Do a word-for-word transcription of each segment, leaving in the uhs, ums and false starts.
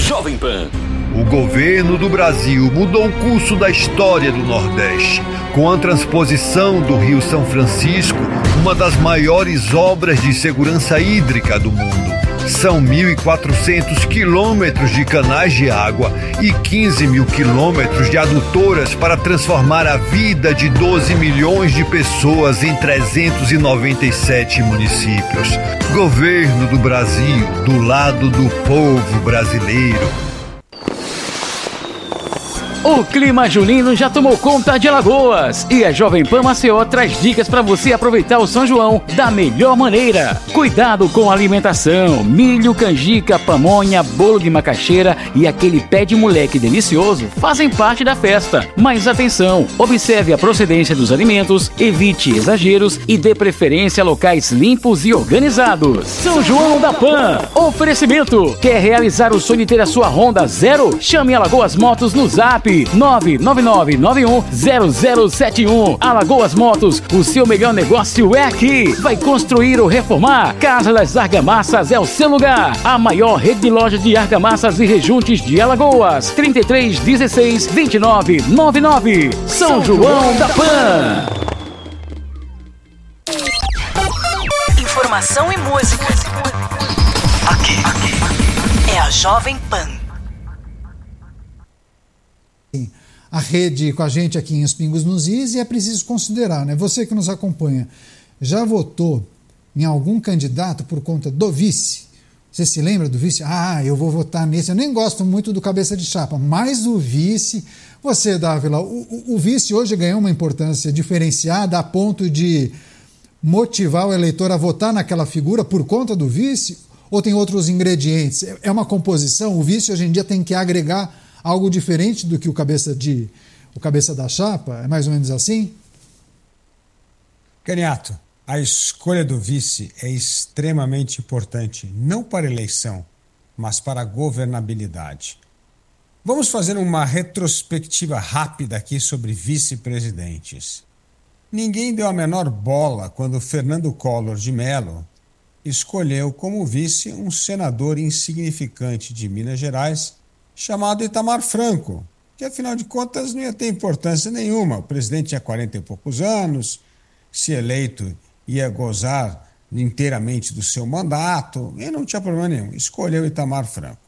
Jovem Pan. O governo do Brasil mudou o curso da história do Nordeste, com a transposição do Rio São Francisco, uma das maiores obras de segurança hídrica do mundo. São mil e quatrocentos quilômetros de canais de água e quinze mil quilômetros de adutoras para transformar a vida de doze milhões de pessoas em trezentos e noventa e sete municípios. Governo do Brasil, do lado do povo brasileiro. O clima junino já tomou conta de Alagoas e a Jovem Pan Maceió traz dicas para você aproveitar o São João da melhor maneira. Cuidado com a alimentação. Milho, canjica, pamonha, bolo de macaxeira e aquele pé de moleque delicioso fazem parte da festa. Mas atenção, observe a procedência dos alimentos, evite exageros e dê preferência a locais limpos e organizados. São João da Pan. Oferecimento. Quer realizar o sonho de ter a sua Honda Zero? Chame Alagoas Motos no Zap nove nove nove nove um zero zero sete um. Alagoas Motos, o seu melhor negócio é aqui. Vai construir ou reformar? Casa das Argamassas é o seu lugar. A maior rede de lojas de argamassas e rejuntes de Alagoas. trinta e três, dezesseis, vinte e nove, noventa e nove. São João da Pan. Informação e música. Aqui, aqui é a Jovem Pan. A rede com a gente aqui em Os Pingos nos Is, e é preciso considerar, né? Você que nos acompanha, já votou em algum candidato por conta do vice? Você se lembra do vice? Ah, eu vou votar nesse. Eu nem gosto muito do cabeça de chapa, mas o vice... Você, Dávila, o, o, o vice hoje ganhou uma importância diferenciada a ponto de motivar o eleitor a votar naquela figura por conta do vice? Ou tem outros ingredientes? É uma composição? O vice hoje em dia tem que agregar algo diferente do que o cabeça de o cabeça da chapa? É mais ou menos assim? Caniato, a escolha do vice é extremamente importante, não para a eleição, mas para a governabilidade. Vamos fazer uma retrospectiva rápida aqui sobre vice-presidentes. Ninguém deu a menor bola quando Fernando Collor de Mello escolheu como vice um senador insignificante de Minas Gerais chamado Itamar Franco, que afinal de contas não ia ter importância nenhuma. O presidente tinha quarenta e poucos anos, se eleito ia gozar inteiramente do seu mandato, e não tinha problema nenhum, escolheu Itamar Franco.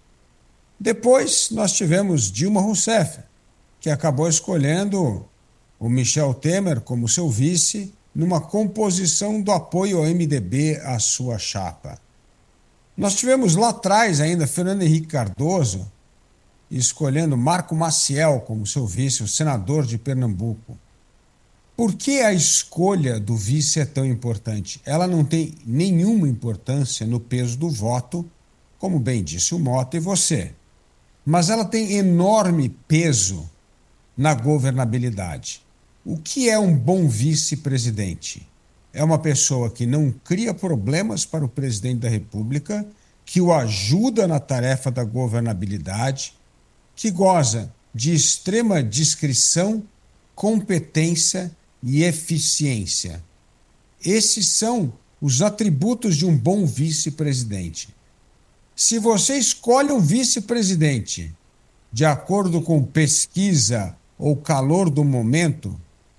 Depois nós tivemos Dilma Rousseff, que acabou escolhendo o Michel Temer como seu vice numa composição do apoio ao M D B à sua chapa. Nós tivemos lá atrás ainda Fernando Henrique Cardoso escolhendo Marco Maciel como seu vice, o senador de Pernambuco. Por que a escolha do vice é tão importante? Ela não tem nenhuma importância no peso do voto, como bem disse o Mota e você, mas ela tem enorme peso na governabilidade. O que é um bom vice-presidente? É uma pessoa que não cria problemas para o presidente da República, que o ajuda na tarefa da governabilidade, que goza de extrema discrição, competência e eficiência. Esses são os atributos de um bom vice-presidente. Se você escolhe um vice-presidente de acordo com pesquisa ou calor do momento,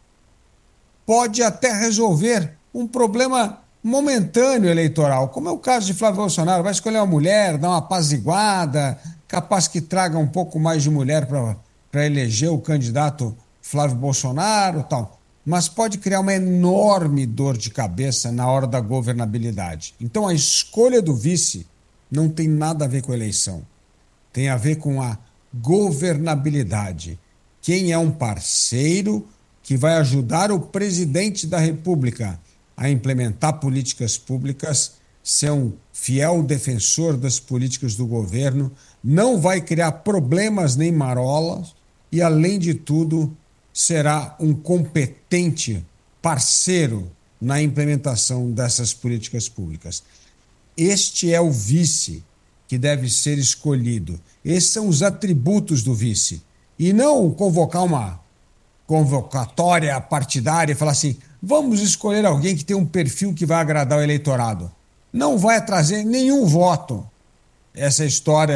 pode até resolver um problema momentâneo eleitoral, como é o caso de Flávio Bolsonaro. Vai escolher uma mulher, dar uma apaziguada, capaz que traga um pouco mais de mulher para eleger o candidato Flávio Bolsonaro, tal. Mas pode criar uma enorme dor de cabeça na hora da governabilidade. Então a escolha do vice não tem nada a ver com a eleição. Tem a ver com a governabilidade. Quem é um parceiro que vai ajudar o presidente da República a implementar políticas públicas, ser um fiel defensor das políticas do governo, não vai criar problemas nem marolas e, além de tudo, será um competente parceiro na implementação dessas políticas públicas. Este é o vice que deve ser escolhido. Esses são os atributos do vice. E não convocar uma convocatória partidária e falar assim, vamos escolher alguém que tem um perfil que vai agradar o eleitorado. Não vai trazer nenhum voto essa história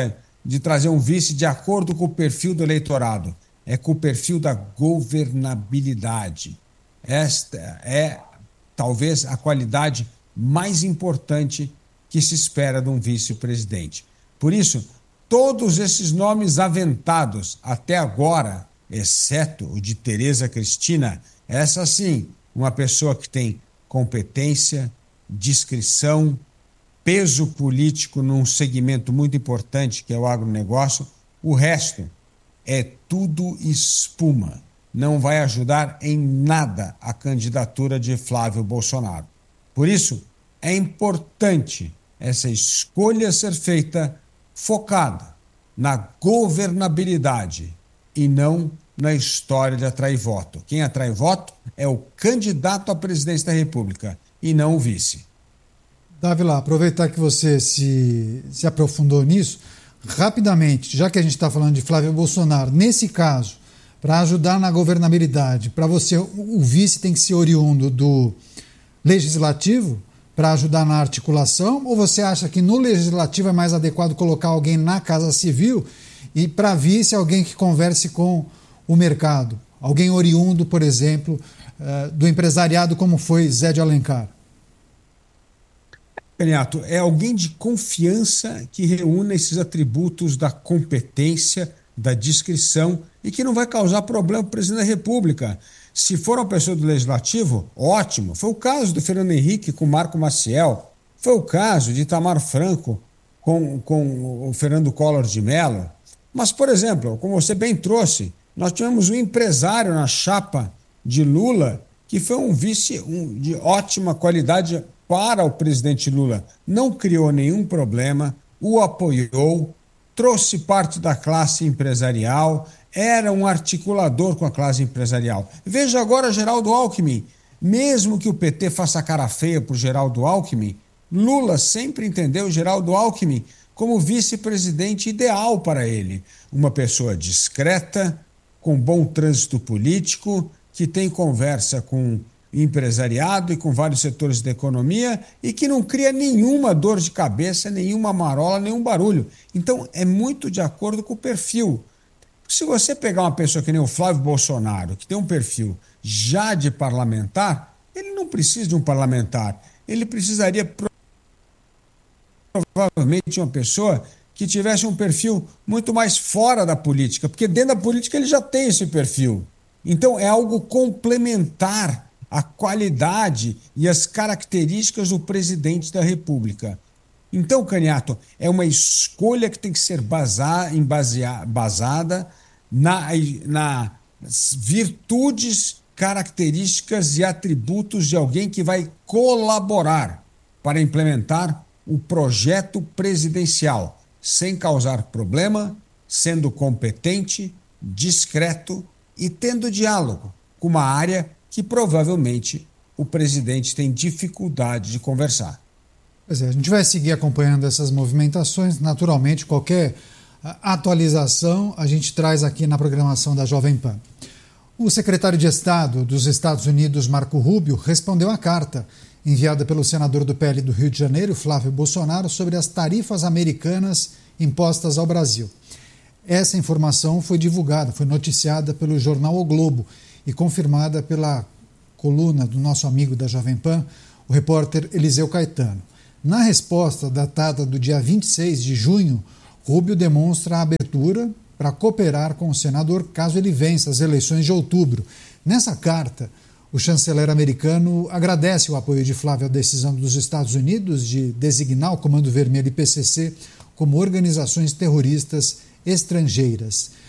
de trazer um vice de acordo com o perfil do eleitorado, é com o perfil da governabilidade. Esta é talvez a qualidade mais importante que se espera de um vice-presidente. Por isso, todos esses nomes aventados até agora, exceto o de Tereza Cristina, essa sim, uma pessoa que tem competência, discrição, peso político num segmento muito importante que é o agronegócio, o resto é tudo espuma. Não vai ajudar em nada a candidatura de Flávio Bolsonaro. Por isso, é importante essa escolha ser feita focada na governabilidade e não na história de atrair voto. Quem atrai voto é o candidato à presidência da República e não o vice. Dávila, aproveitar que você se, se aprofundou nisso, rapidamente, já que a gente está falando de Flávio Bolsonaro, nesse caso, para ajudar na governabilidade, para você, o vice tem que ser oriundo do legislativo para ajudar na articulação, ou você acha que no legislativo é mais adequado colocar alguém na Casa Civil e para vice alguém que converse com o mercado, alguém oriundo, por exemplo, do empresariado como foi Zé de Alencar? Renato, é alguém de confiança que reúna esses atributos da competência, da discrição e que não vai causar problema para o presidente da República. Se for uma pessoa do Legislativo, ótimo. Foi o caso do Fernando Henrique com Marco Maciel, foi o caso de Itamar Franco com, com o Fernando Collor de Mello. Mas, por exemplo, como você bem trouxe, nós tivemos um empresário na chapa de Lula que foi um vice um, de ótima qualidade para o presidente Lula, não criou nenhum problema, o apoiou, trouxe parte da classe empresarial, era um articulador com a classe empresarial. Veja agora Geraldo Alckmin. Mesmo que o P T faça cara feia por Geraldo Alckmin, Lula sempre entendeu Geraldo Alckmin como vice-presidente ideal para ele. Uma pessoa discreta, com bom trânsito político, que tem conversa com empresariado e com vários setores da economia e que não cria nenhuma dor de cabeça, nenhuma marola, nenhum barulho. Então, é muito de acordo com o perfil. Se você pegar uma pessoa que nem o Flávio Bolsonaro, que tem um perfil já de parlamentar, ele não precisa de um parlamentar. Ele precisaria provavelmente de uma pessoa que tivesse um perfil muito mais fora da política, porque dentro da política ele já tem esse perfil. Então, é algo complementar a qualidade e as características do presidente da República. Então, Caniato, é uma escolha que tem que ser basar, embasea, basada na, nas virtudes, características e atributos de alguém que vai colaborar para implementar o projeto presidencial, sem causar problema, sendo competente, discreto e tendo diálogo com uma área que provavelmente o presidente tem dificuldade de conversar. Pois é, a gente vai seguir acompanhando essas movimentações. Naturalmente, qualquer atualização a gente traz aqui na programação da Jovem Pan. O secretário de Estado dos Estados Unidos, Marco Rubio, respondeu à carta enviada pelo senador do P L do Rio de Janeiro, Flávio Bolsonaro, sobre as tarifas americanas impostas ao Brasil. Essa informação foi divulgada, foi noticiada pelo jornal O Globo e confirmada pela coluna do nosso amigo da Jovem Pan, o repórter Eliseu Caetano. Na resposta datada do dia vinte e seis de junho, Rubio demonstra a abertura para cooperar com o senador caso ele vença as eleições de outubro. Nessa carta, o chanceler americano agradece o apoio de Flávio à decisão dos Estados Unidos de designar o Comando Vermelho e P C C como organizações terroristas estrangeiras.